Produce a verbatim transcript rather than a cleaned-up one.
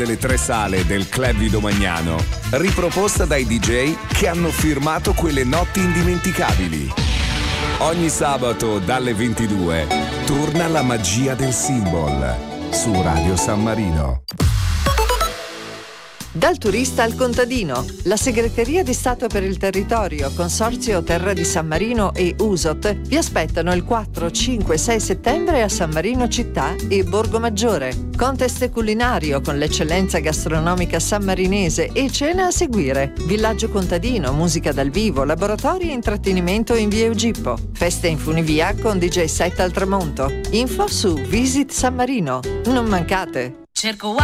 delle tre sale del Club di Domagnano, riproposta dai D J che hanno firmato quelle notti indimenticabili. Ogni sabato dalle ventidue torna la magia del Symbol su Radio San Marino. Dal turista al contadino, la Segreteria di Stato per il Territorio, Consorzio Terra di San Marino e U S O T vi aspettano il quattro, cinque e sei settembre a San Marino città e Borgo Maggiore. Contest culinario con l'eccellenza gastronomica sammarinese e cena a seguire. Villaggio contadino, musica dal vivo, laboratori e intrattenimento in via Eugippo. Feste in funivia con D J set al tramonto. Info su Visit San Marino. Non mancate! Cerco